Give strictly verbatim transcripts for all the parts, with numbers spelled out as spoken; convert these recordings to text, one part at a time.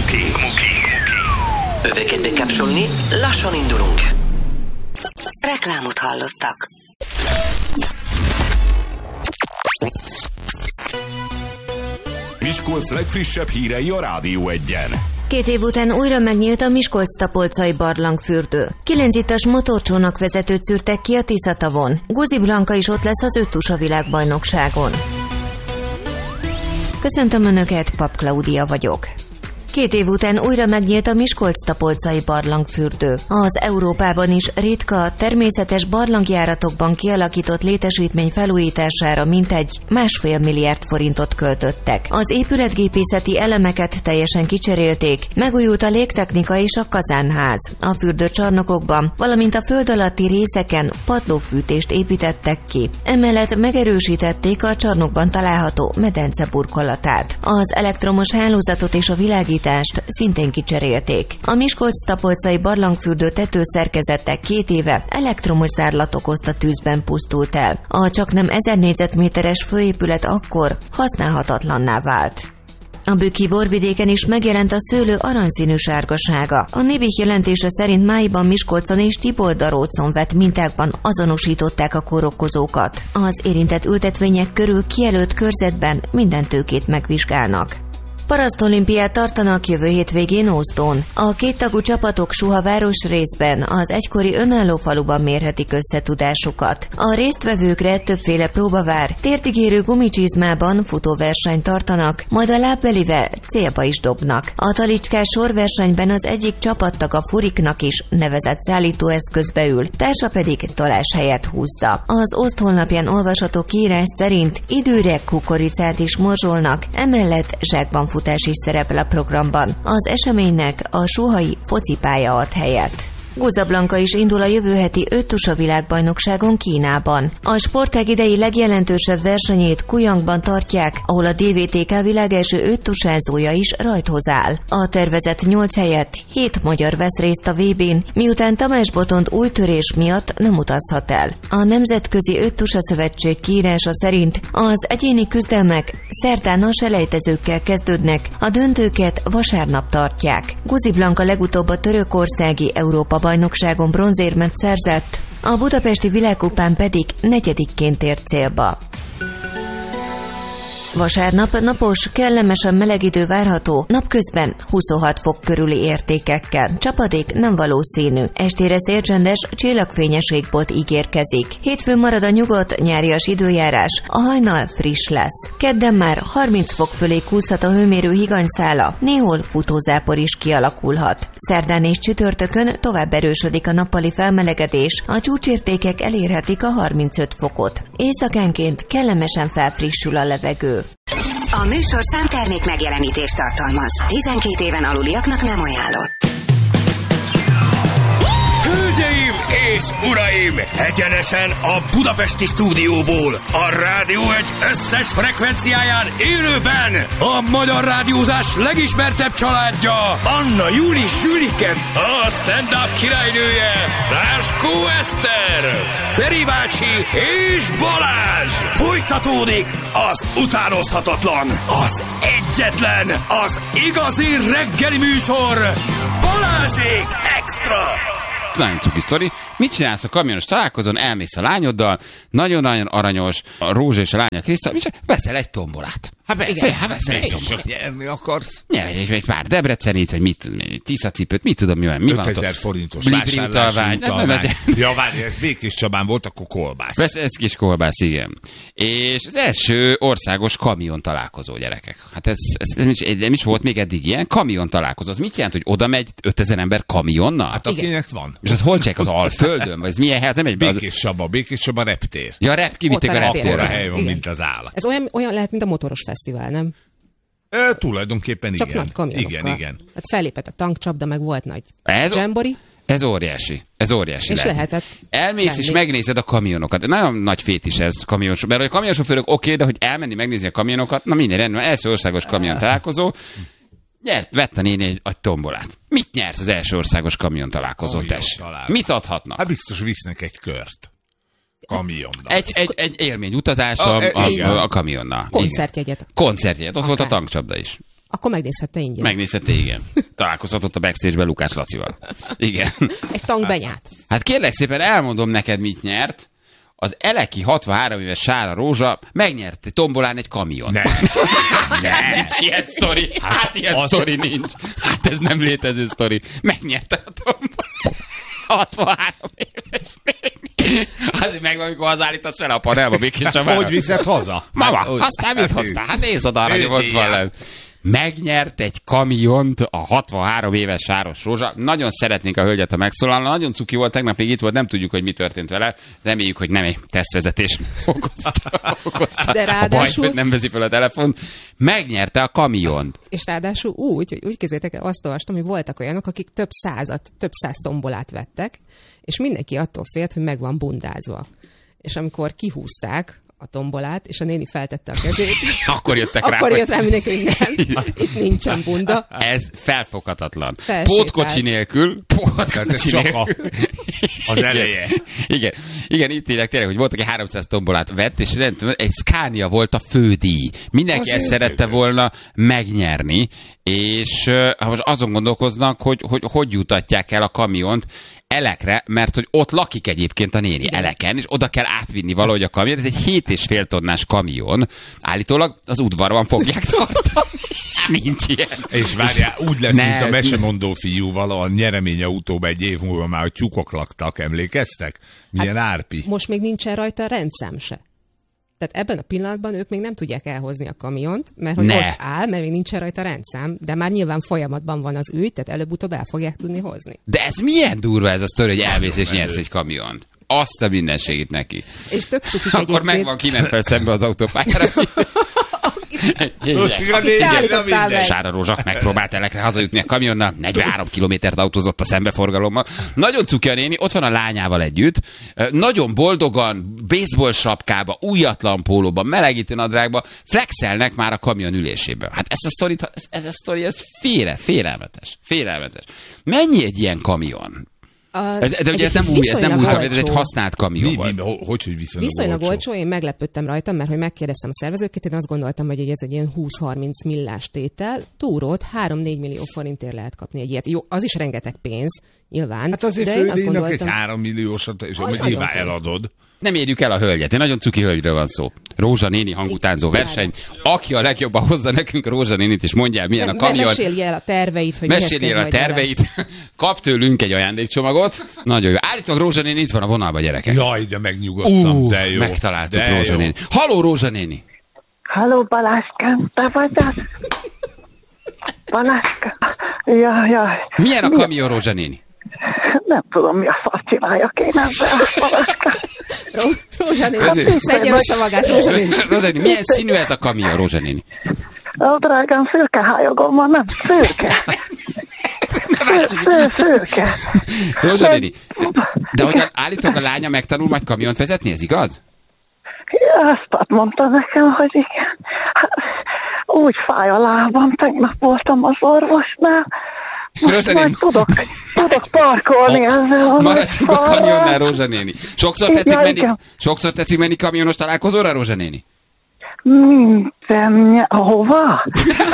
Muki. Öveket bekapcsolni, lassan indulunk. Reklámot hallottak. Miskolc legfrissebb hírei a Rádió Egyen. Két év után újra megnyílt a Miskolc-Tapolcai barlangfürdő. Kilencittas motorcsónak vezetőt szűrtek ki a Tiszatavon. Guzi Blanka is ott lesz az öttusa világbajnokságon. Köszöntöm Önöket, Pap Klaudia vagyok. Két év után újra megnyílt a Miskolc-Tapolcai barlangfürdő. Az Európában is ritka, természetes barlangjáratokban kialakított létesítmény felújítására mintegy másfél milliárd forintot költöttek. Az épületgépészeti elemeket teljesen kicserélték, megújult a légtechnika és a kazánház. A fürdőcsarnokokban, valamint a föld alatti részeken padlófűtést építettek ki. Emellett megerősítették a csarnokban található medence burkolatát. Az elektromos hálózatot és a világítást szintén kicserélték. A Miskolc-Tapolcai barlangfürdő tetőszerkezete két éve elektromos zárlat okozta tűzben pusztult el. A csaknem ezer négyzetméteres főépület akkor használhatatlanná vált. A Bükki borvidéken is megjelent a szőlő aranyszínű sárgasága. A Nébih jelentése szerint májban Miskolcon és Tiboldarócon vett mintákban azonosították a kórokozókat. Az érintett ültetvények körül kijelölt körzetben minden tőkét megvizsgálnak. Parasztolimpiát tartanak jövő hétvégén Ózdon. A kéttagú csapatok Suha városrészben, az egykori önálló faluban mérhetik összetudásukat. A résztvevőkre többféle próba vár, térdigérő gumicsizmában futóversenyt tartanak, majd a lábbelivel célba is dobnak. A talicskás sorversenyben az egyik csapattag a Furiknak is nevezett szállítóeszközbe ül, társa pedig talás helyet húzza. Az Ózd honlapján olvasható kiírás szerint időre kukoricát is morzsolnak, emellett zsákban futás is szerepel a programban. Az eseménynek a suhai focipálya ad helyet. Guza Blanka is indul a jövő heti öttusa világbajnokságon Kínában. A sportág idei legjelentősebb versenyét Kujangban tartják, ahol a dé vé té ká világ első öttusázója is rajthoz áll. A tervezett nyolc helyett hét magyar vesz részt a vé bén, miután Tamás Botond új törés miatt nem utazhat el. A Nemzetközi Öttusa Szövetség kiírása szerint az egyéni küzdelmek szerdán a selejtezőkkel kezdődnek, a döntőket vasárnap tartják. Guzi Blanka legutóbb a törökországi Európa bajnokságon bronzérmet szerzett, a budapesti világkupán pedig negyedikként ért célba. Vasárnap napos, kellemesen meleg idő várható, napközben huszonhat fok körüli értékekkel. Csapadék nem valószínű. Estére szélcsendes, csillagfényes égbolt ígérkezik. Hétfőn marad a nyugodt, nyárias időjárás, a hajnal friss lesz. Kedden már harminc fok fölé kúszhat a hőmérő higanyszála, néhol futózápor is kialakulhat. Szerdán és csütörtökön tovább erősödik a nappali felmelegedés, a csúcsértékek elérhetik a harmincöt fokot. Éjszakánként kellemesen felfrissül a levegő. A műsorszám termék megjelenítést tartalmaz. tizenkét éven aluliaknak nem ajánlott. Hölgyeim és uraim! Egyenesen a budapesti stúdióból, a Rádió egy összes frekvenciáján élőben a magyar rádiózás legismertebb családja, Anna Júli Sülike, a stand-up királynője, Ráskó Eszter, Feri bácsi és Balázs! Folytatódik az utánozhatatlan, az egyetlen, az igazi reggeli műsor, Balázsék Extra! Nagyon cuki sztori. Mit csinálsz a kamionos találkozón, elmész a lányoddal, nagyon-nagyon aranyos, a Rózsa és a lánya Kriszta, veszel egy tombolát. Hát igen. Hát veszel egy tombolát. Nyerni akarsz? Nyerj egy, egy pár Debrecenit, vagy mit tudom, egy Tisza-cipőt, mit tudom, mi van. Mi van ötezer forintos Libri vásárlási utalvány. utalvány. Ja, várj, ez Békés Csabán volt, akkor kolbász. Vesz, ez kis kolbász, igen. És az első országos kamion találkozó, gyerekek. Hát ez, ez nem, is, nem is volt még eddig ilyen kamion találkozó. Az mit jelent, hogy oda megy ötezer ember kamionnal? Hát akinek van. És az hol csinálják, az Alföldön? Vagy ez milyen hely? Nem egy Békés Csaba, Békés Csaba reptér. Ja, rep, kivitték a reptérre. Akkora hely van, mint az állat. Ez olyan, olyan lehet, mint a motoros fesztivál, nem? E, tulajdonképpen Csak igen. nagy kamionokkal. Igen, igen. Hát fellépett a tankcsapda, meg volt nagy Ez zsembori. Ez óriási. Ez óriási. És lehet. lehetett. Elmész lenni. és megnézed a kamionokat. Nagyon nagy fétis ez kamionos. Mert a kamionsofőrök oké, okay, de hogy elmenni megnézni a kamionokat, na minden rendben, első országos kamion találkozó. Nyert, vett a néni egy, egy tombolát. Mit nyersz az első országos kamion találkozó, tess? Mit adhatnak? Hát biztos visznek egy kört. Kamionnal. Egy, egy, egy élmény utazás a, a, a, a, a kamionnal. Koncertjegyet. Koncertjegyet. Ott Akár. volt a tankcsapda is. Akkor megnézhette ingyen. Megnézhette, igen. Találkozhatott a backstage-ben Lukács Lacival. Igen. Egy tankbenyát. Hát kérlek szépen, elmondom neked, mit nyert. Az Eleki hatvanhárom éves Sára Rózsa megnyerte tombolán egy kamion. Ne. Ne. Nincs ilyen sztori. Hát ilyen az... sztori nincs. Hát ez nem létező sztori. Megnyerte a tombolán. hatvanhárom éves. Azért megvan, amikor hazállítasz fel a panelba, Békés Csabára. Hogy viszed haza? Mama, aztán mit hoztál? Hát nézd oda arra, hogy ott van lent. Megnyert egy kamiont a hatvanhárom éves Sáros Rózsa. Nagyon szeretnénk a hölgyet, ha megszólalna. Nagyon cuki volt, tegnap még itt volt, nem tudjuk, hogy mi történt vele. Reméljük, hogy nem egy tesztvezetés okozta, okozta De ráadásul... a bajt, hogy nem veszi fel a telefont. Megnyerte a kamiont. És ráadásul úgy, hogy úgy képzeljétek el, azt olvastam, hogy voltak olyanok, akik több százat, több száz tombolát vettek, és mindenki attól félt, hogy meg van bundázva. És amikor kihúzták a tombolát, és a néni feltette a kezét. Akkor jöttek rá, Akkor hogy... jött rá mindenki, hogy nem, itt nincsen bunda. Ez felfoghatatlan. Felsétált. Pótkocsi nélkül, pótkocsi csak nélkül. a, az eleje. Igen, igen, itt írják tényleg, hogy volt, aki háromszáz tombolát vett, és nem tudom, egy Scania volt a fődíj. Mindenki Az ezt szerette volna megnyerni, és uh, most azon gondolkoznak, hogy, hogy hogy jutatják el a kamiont Elekre, mert hogy ott lakik egyébként a néni, igen. Eleken, és oda kell átvinni valahogy a kamion. Ez egy hét és fél tonnás kamion. Állítólag az udvarban fogják tartani. Nincs ilyen. És várjál, úgy lesz, ne, mint a mesemondó fiúval a nyereményautóban egy év múlva már a tyúkok laktak, emlékeztek? Milyen hát, árpi. Most még nincsen rajta a rendszám se. Tehát ebben a pillanatban ők még nem tudják elhozni a kamiont, mert hogy ne. ott áll, mert még nincsen rajta rendszám, de már nyilván folyamatban van az ügy, tehát előbb-utóbb el fogják tudni hozni. De ez milyen durva ez a sztori, hogy elvész és nyersz egy kamiont. Azt a mindenségét neki. És tök cukik Akkor egyébként. megvan, ki nem fel szembe az autópályára. Sára Rózsa megpróbált Elekre hazajutni a kamionnal, negyvenhárom kilométert autózott a szembeforgalommal. Nagyon cuki a néni, ott van a lányával együtt, nagyon boldogan, baseball sapkába, újatlan pólóba, melegítő nadrágba flexelnek már a kamion üléséből. Hát ez a sztori, ez, ez a sztori, ez félre, félelmetes, félelmetes. Mennyi egy ilyen kamion? A, ez, de ugye ez nem új, ez nem új kamion, ez egy használt kamion mi, volt. Mi, hogy, hogy viszonylag, viszonylag olcsó? olcsó? Én meglepődtem rajta, mert hogy megkérdeztem a szervezőket, én azt gondoltam, hogy ez egy ilyen húsz-harminc millás tétel. Túrót három-négy millió forintért lehet kapni egy ilyet. Jó, az is rengeteg pénz, nyilván. Hát azért de én azt fődíjnak gondoltam, egy három milliósat, és Az nyilván nagyon eladod. Nem érjük el a hölgyet. Egy nagyon cuki hölgyről van szó. Rózsa néni hangutánzó verseny. Aki a legjobban hozza nekünk Rózsa nénit, és mondja el, milyen a kamion. Mesélj el a terveit, hogy Mesélj el a terveit. Kap tőlünk egy ajándékcsomagot. Nagyon jó. Állítólag Rózsa néni itt van a vonalban, gyerekek. Jaj, de megnyugodtam, uh, de jó. Megtaláltuk de Rózsa jó. néni. Halló, Rózsa néni. Halló, Balázskám, te vagy az? Balázska? Jaj, jaj. Milyen a Mi kamion, Rózsa néni? Nem tudom, mi a szar csináljak én ezzel, Balázska. Rózsa néni, Közül- szedje össze magát, Rózsa néni. Rózsa néni, milyen színű ez a kamion, Rózsa néni? Ó, drágám, szürkehályogom van, nem szürke. Szür, szür, szürke. Rózsa néni, de hogy állítólag a lánya megtanul majd kamiont vezetni, ez igaz? Ja, azt mondta nekem, hogy igen. Hát, úgy fáj a lábam, tegnap voltam az orvosnál. Most Rózsa majd néni. tudok, tudok parkolni ezzel a Maradjunk a szarral. kamionnál, Rózsa néni. Sokszor Ja, tetszik menni, igen. sokszor tetszik menni kamionos találkozóra, Rózsa néni? Minden, hova?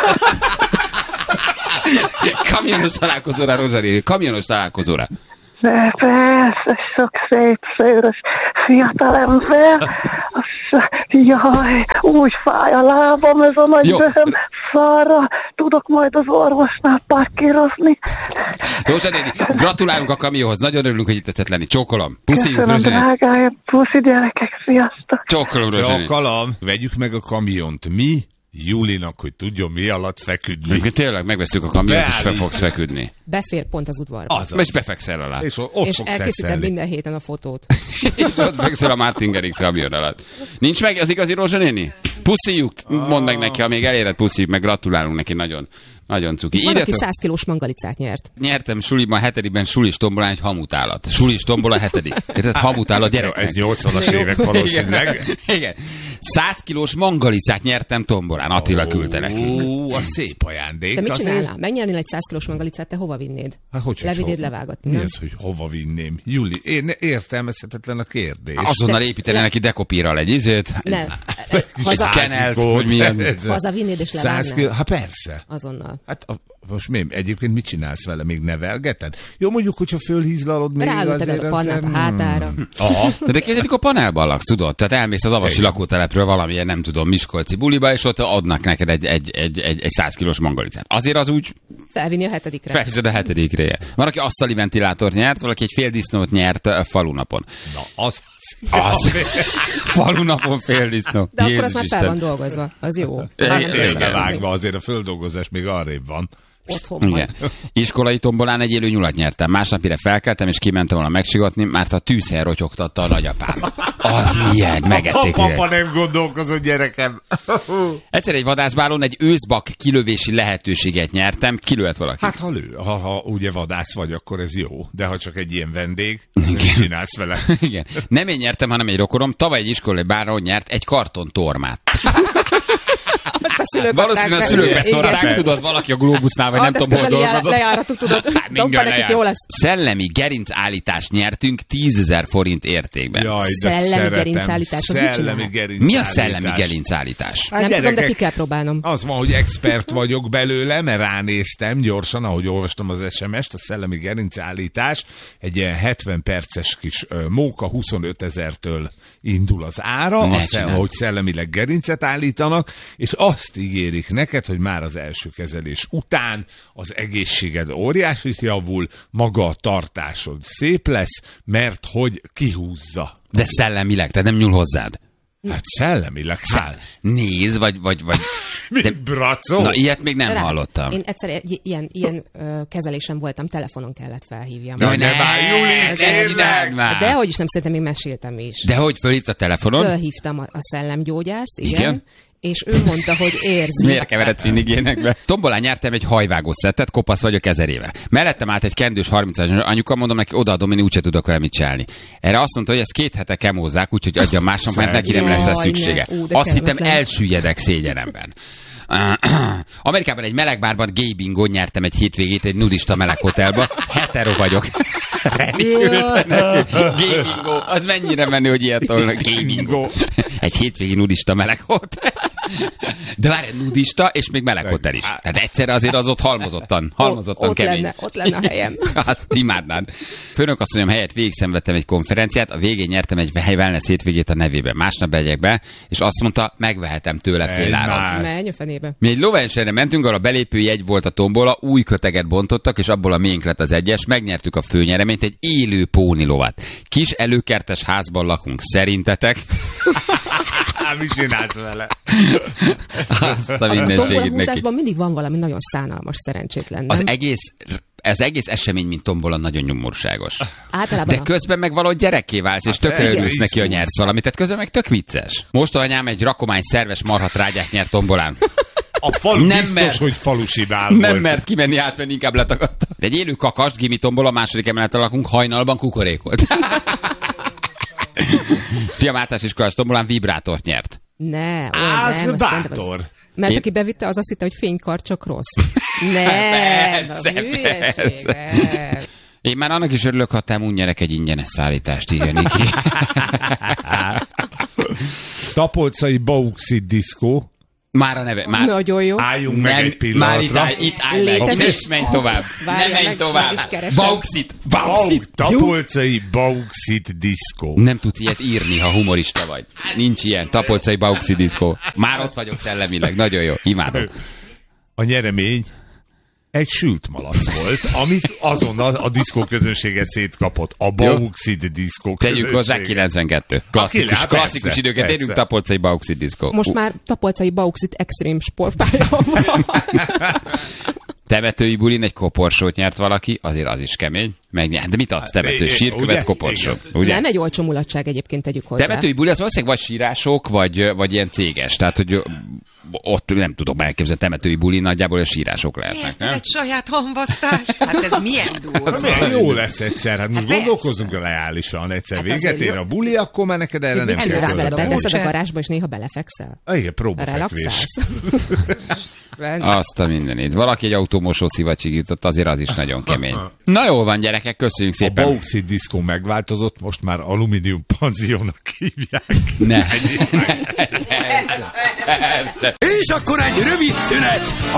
Kamionos találkozóra, Rózsa néni. Kamionos találkozóra. De persze, sok szép, szőrös fiatalember. Azt- Jaj, úgy fáj a lábam, ez a nagy Jó. bőröm szarra. Tudok majd az orvosnál parkírozni. Rózsa néni, gratulálunk a kamionhoz. Nagyon örülünk, hogy itt tetszett lenni. Csókolom. Puszi, Köszönöm, Rózsa néni. drágáim. Puszi, gyerekek, sziasztok. Csókolom, Rózsa néni. Csókolom, vegyük meg a kamiont. Mi? Julinak, hogy tudjon mi alatt feküdni. Egyébként tényleg megveszünk a kamiont, és fel Beállít. fogsz feküdni. Befér pont az udvarba. Az És befekszel alá. És ott És fogsz elkészítem eszelni. minden héten a fotót. És ott fekszel a Martin Garrix kamion alatt. Nincs meg az igazi Rózsa néni? Puszíjuk. Mondd meg neki, ha még eléred, puszíjuk, meg gratulálunk neki, nagyon, nagyon cuki. Van, aki Írjatok. száz kilós mangalicát nyert. Nyertem suliban a hetedikben sulis tombolán egy hamutállat. Sulis tombola hetedik. Érted? Hamutállat Jó, gyereknek. ez nyolcvanas évek valószínűleg. Igen. Igen. száz kilós mangalicát nyertem tombolán. Attila küldte nekünk. Ó, a szép ajándék. Te mit azért- csinálnál? Megnyernél egy száz kilós mangalicát, te hova vinnéd? Hát, hogy, hogy Levidéd hova? levágatni, Mi nem? az, hogy hova vinném? Juli, én értelmezhetetlen a kérdés. Azonnal építeni neki dekopírral egy izét. Nem. Haza, kenelt, hogy milyen. hazavinnéd és levágnád? Hát persze. Azonnal. Hát a, most mi, egyébként mit csinálsz vele? Még nevelgeted? Jó, mondjuk, hogyha fölhízlalod még Ráülted azért... a panát a hátára. Aha. De képzeljük, a panelban laksz, tudod? Tehát elmész az avasi lakótelepről valamilyen, nem tudom, miskolci buliba, és ott adnak neked egy, egy, egy, egy, egy száz kilós mangalicát. Azért az úgy... Felvinni a hetedikre. Felviszed a hetedikre. Van, aki asztali ventilátort nyert, valaki egy fél disznót nyert a falunapon. Na, az... Az. Falunapon fél disznó. De Jézus akkor az már fel Isten. van dolgozva. Az jó. Igen, Félre vágva, azért a földolgozás még arrébb van. Otthon Igen. Iskolai tombolán egy élő nyulat nyertem. Másnapire felkeltem, és kimentem volna megsigatni, mert a tűzhely rotyogtatta a nagyapám. Az milyen, megették. A papa nem gondolkozott, gyerekem. Egyszer egy vadászbálon egy őszbak kilövési lehetőséget nyertem. Kilőtt valaki. Hát ha lő, ha, ha ugye vadász vagy, akkor ez jó. De ha csak egy ilyen vendég, mit csinálsz vele? Igen. Nem én nyertem, hanem egy rokorom. Tavaly egy iskolai bálon nyert egy karton tormát. Azt a szülők Valószínűleg a szülők beszorták, tudod, valaki a Globusnál, vagy nem tudom, hol dolgozott. Lejáratuk, tudod. Mindjárt lejár. Jó lesz. Szellemi gerincállítást nyertünk tízezer forint értékben. Jaj, de szellemi szeretem. gerincállítás, az mit Szellemi csinál? gerincállítás. Mi a szellemi gerincállítás? Hát Nem gyerekek, tudom, de ki kell próbálnom. Az van, hogy expert vagyok belőle, mert ránéztem gyorsan, ahogy olvastam az es em est, a szellemi gerincállítás egy ilyen hetven perces kis ö, móka, huszonöt ezertől indul az ára, Ne azt, csináld. hogy szellemileg gerincet állítanak, és azt ígérik neked, hogy már az első kezelés után az egészséged óriásit javul, maga a tartásod szép lesz, mert hogy kihúzza. De szellemileg, tehát nem nyúl hozzád. Hát szellemileg száll. Nézd, vagy... vagy, vagy Mi bracó? na, ilyet még nem Rá- hallottam. Én egyszer egy ilyen, ilyen ö, kezelésem voltam, telefonon kellett felhívjam. Jaj, ne várj, Juli, Ez ne egy- csináld már. De hogy is nem, szerintem még meséltem is. De hogy fölhívta a telefonon? Fölhívtam a, a szellemgyógyászt, igen, Igen? és ő mondta, hogy érzi. Miért keveredsz mindig ilyenekbe? Tombolán nyertem egy hajvágó szettet, kopasz vagyok ezer éve. Mellettem állt egy kendős harmincas anyuka, mondom neki, odaadom, én úgyse tudok vele mit csinálni. Erre azt mondta, hogy ezt két hete kemózzák, úgyhogy adjam másnak, mert neki nem lesz rá Jaj, szüksége. ne. Ú, de Azt hittem, kellemetlen. elsüllyedek szégyenemben. Amerikában egy melegbárban gay bingon nyertem egy hétvégét egy nudista meleghotelba. Hetero vagyok. Gay bingo. Az mennyire menő, hogy ilyet tolnak. Gay bingo. Egy hétvégi nudista meleghotel. De várj, nudista és még meleghotel is. Tehát egyszerre azért az ott halmozottan, halmozottan ott kemény. lenne, ott lenne a helyem. Hát imádnád. Főnök asszonyom helyett végig szenvedtem egy konferenciát, a végén nyertem egy wellness hétvégét a nevében. Másnap megyek be, és azt mondta, megvehetem tőle fél áron. Menj a fenébe. Mi egy lóversenyre mentünk, ahol a belépő jegy volt a tombola, új köteget bontottak, és abból a miénk lett az egyes, megnyertük a főnyereményt, egy élő pónilovat. Kis előkertes házban lakunk, szerintetek? Mi csinálsz vele? Azt a A mindenségét neki. tombolahúzásban mindig van valami nagyon szánalmas, szerencsétlen, nem? Az egész, az egész esemény, mint tombola, nagyon nyomorúságos. Általában De közben meg valahogy gyerekké válsz, és tökre igen, örülsz is neki, hogy szúsz. nyersz valamit, tehát közben meg tök vicces. Most anyám egy rakomány szerves marhatrágyát nyert tombolán. A falu Nem biztos, mert. hogy falusinál Nem volt. mert kimenni átvenni, inkább letagadta. De egy élő kakast, gimi tombola, a második emeleten lakunk, hajnalban kukorékolt. Fiam általános iskolás tombolán vibrátort nyert. Ne, olyan Az nem, azt szerintem bátor. Az... Mert Én- aki bevitte, az azt hitte, hogy fénykar csak rossz. Nem, Persze, a hülyeség. persze. nem. Én már annak is örülök, ha te úgy nyerek egy ingyenes szállítást, igen, Niki. Tapolcai Bauxit diszkó. Már a neve, már... Nagyon jó. Álljunk meg egy pillanatra. Már itt állj, itt állj meg, Létezik. ne is menj tovább. Várjál, Ne menj meg- tovább. meg is keresem. Bauxit, Bau, Bauxit. Tapolcai Bauxit diszkó. Nem tudsz ilyet írni, ha humorista vagy. Nincs ilyen. Tapolcai Bauxit diszkó. Már ott vagyok szellemileg. Nagyon jó. Imádom. A nyeremény egy sült malac volt, amit azonnal a diszkó közönséget szétkapott. A Bauxit diszkó közönség. Tegyük hozzá kilencvenkettő. Klasszikus, Persze, klasszikus időket persze. érünk, Tapolcai Bauxit diszkó. Most már Tapolcai Bauxit extrém sportpálya van. Temetői bulin egy koporsót nyert valaki, azért az is kemény. Megnyert. De mit adsz temető? igen, Sírkövet, ugye? koporsó. Igen. Ugye? Nem egy olcsó mulatság egyébként, tegyük hozzá. Temetői buli az valószínűleg vagy sírások, vagy, vagy ilyen céges. Tehát, hogy ö, ott nem tudom elképzelni, temetői buli nagyjából a sírások lehetnek, Miért nem? egy saját hamvasztás? Hát ez milyen durva. Milyen jó lesz egyszer, hát most Hát gondolkozunk reálisan, egyszer Hát véget azért ér jó. a buli, akkor már neked erre nem Nem kell tudsz vele, költeni. beteszed a garázsba, és néha belefekszel. Ah, igen, próbafekvés. Relaxálsz. Azt a mindenit. Valaki egy autómosó szivacsigit jutott, azért az is nagyon kemény. Na jól van, gyerekek, köszönjük A szépen. Bauxit diszkó megváltozott, most már alumínium panziónak hívják. Ne. Persze. És akkor egy rövid szünet,